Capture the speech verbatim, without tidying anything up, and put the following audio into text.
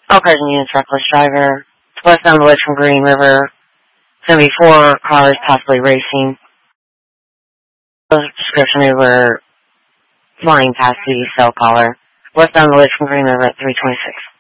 All present units, reckless driver. It's west on the ledge from Green River. It's going to be four cars possibly racing. The description they were flying past the cell caller. West on the ledge from Green River at three twenty-six.